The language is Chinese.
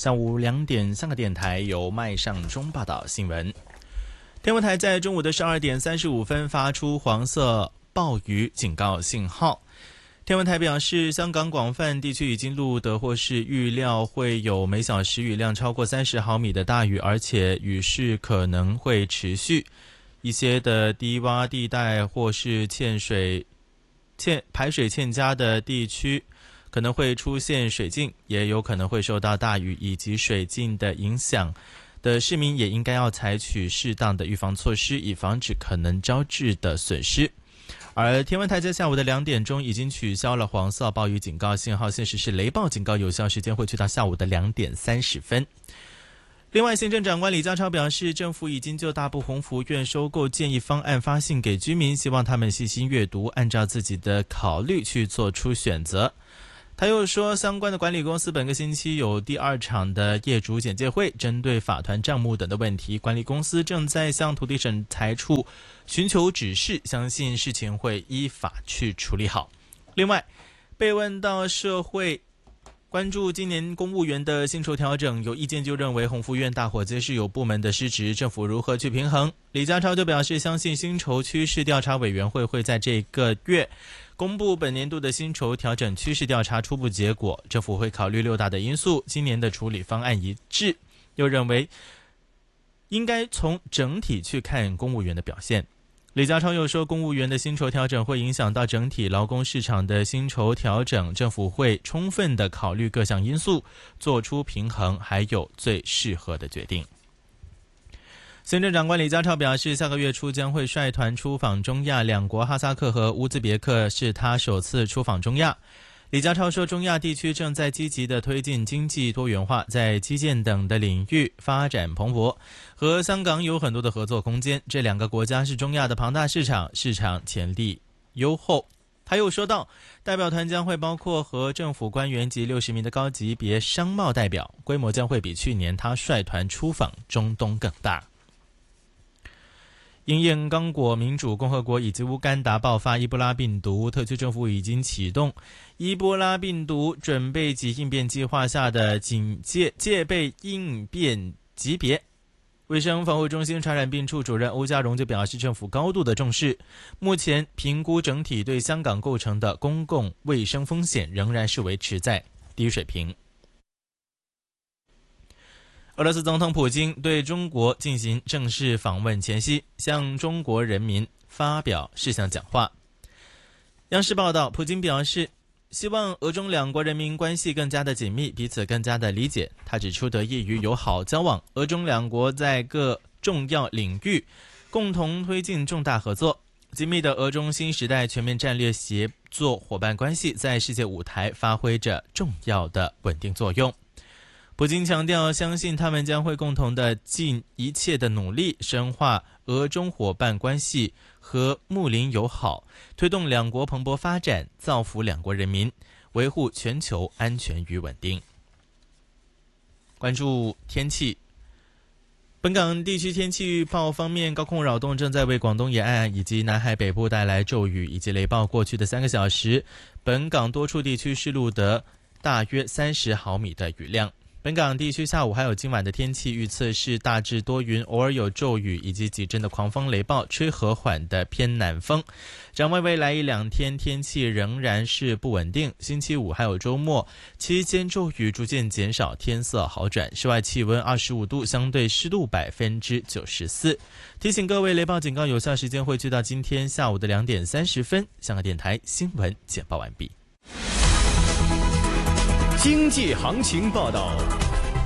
下午2点，3个电台由麦尚中报道新闻。天文台在中午的12点35分发出黄色暴雨警告信号。天文台表示，香港广泛地区已经录得或是预料会有每小时雨量超过30毫米的大雨，而且雨势可能会持续。一些的低洼地带或是排水欠佳的地区可能会出现水浸，也有可能会受到大雨以及水浸的影响的市民也应该要采取适当的预防措施，以防止可能招致的损失。而天文台在下午的2点钟已经取消了黄色暴雨警告信号，现时是雷暴警告有效时间会去到下午的2点30分。另外，行政长官李家超表示，政府已经就大埔鸿福苑收购建议方案发信给居民，希望他们细心阅读，按照自己的考虑去做出选择。他又说，相关的管理公司本个星期有第2场的业主简介会，针对法团账目等的问题，管理公司正在向土地审裁处寻求指示，相信事情会依法去处理好。另外，被问到社会关注今年公务员的薪酬调整，有意见就认为鸿福苑大伙皆是有部门的失职，政府如何去平衡？李家超就表示，相信薪酬趋势调查委员会会在这个月公布本年度的薪酬调整趋势调查初步结果，政府会考虑6大的因素，今年的处理方案一致。又认为应该从整体去看公务员的表现。李家超又说，公务员的薪酬调整会影响到整体劳工市场的薪酬调整，政府会充分的考虑各项因素，做出平衡，还有最适合的决定。行政长官李家超表示，下个月初将会率团出访中亚两国，哈萨克和乌兹别克是他首次出访中亚。李家超说，中亚地区正在积极地推进经济多元化，在基建等的领域发展蓬勃，和香港有很多的合作空间。这2个国家是中亚的庞大市场，市场潜力优厚。他又说到，代表团将会包括和政府官员及60名的高级别商贸代表，规模将会比去年他率团出访中东更大。因应刚果民主共和国以及乌干达爆发伊波拉病毒，特区政府已经启动伊波拉病毒准备及应变计划下的警戒戒备应变级别。卫生防护中心传染病处主任欧家荣就表示，政府高度的重视，目前评估整体对香港构成的公共卫生风险仍然是维持在低水平。俄罗斯总统普京对中国进行正式访问前夕，向中国人民发表事项讲话。央视报道，普京表示，希望俄中2国人民关系更加的紧密，彼此更加的理解。他指出，得益于友好交往，俄中2国在各重要领域共同推进重大合作。紧密的俄中新时代全面战略协作伙伴关系在世界舞台发挥着重要的稳定作用。普京强调，相信他们将会共同的尽一切的努力，深化俄中伙伴关系和睦邻友好，推动2国蓬勃发展，造福2国人民，维护全球安全与稳定。关注天气，本港地区天气预报方面，高空扰动正在为广东沿岸以及南海北部带来骤雨以及雷暴。过去的3个小时，本港多处地区是录得大约30毫米的雨量。本港地区下午还有今晚的天气预测是大致多云，偶尔有骤雨以及几阵的狂风雷暴，吹和缓的偏南风。展望未来1-2天天气仍然是不稳定，星期5还有周末期间骤雨逐渐减少，天色好转，室外气温25度，相对湿度94%。提醒各位，雷暴警告有效时间会去到今天下午的2点30分。香港电台新闻简报完毕。 经济行情报道。